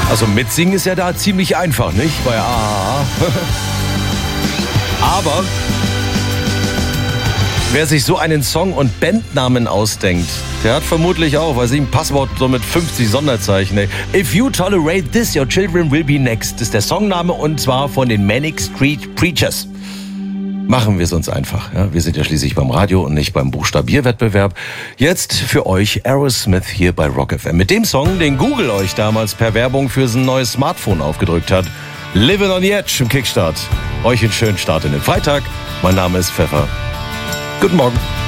Also mitsingen ist ja da ziemlich einfach, nicht? Bei AAA. Aber wer sich so einen Song und Bandnamen ausdenkt, der hat vermutlich auch, weiß ich, ein Passwort so mit 50 Sonderzeichen. Ey. If You Tolerate This, Your Children Will Be Next ist der Songname und zwar von den Manic Street Preachers. Machen wir es uns einfach. Ja? Wir sind ja schließlich beim Radio und nicht beim Buchstabierwettbewerb. Jetzt für euch Aerosmith hier bei Rock FM. Mit dem Song, den Google euch damals per Werbung für sein neues Smartphone aufgedrückt hat. Living on the Edge im Kickstart. Euch einen schönen Start in den Freitag. Mein Name ist Pfeffer. Guten Morgen.